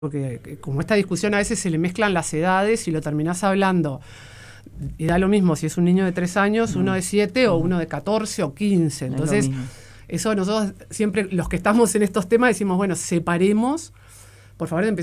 porque como esta discusión a veces se le mezclan las edades y lo terminás hablando, y da lo mismo si es un niño de 3 años, uno de 7 o uno de 14 o 15. Entonces, eso nosotros siempre, los que estamos en estos temas, decimos, bueno, separemos, por favor,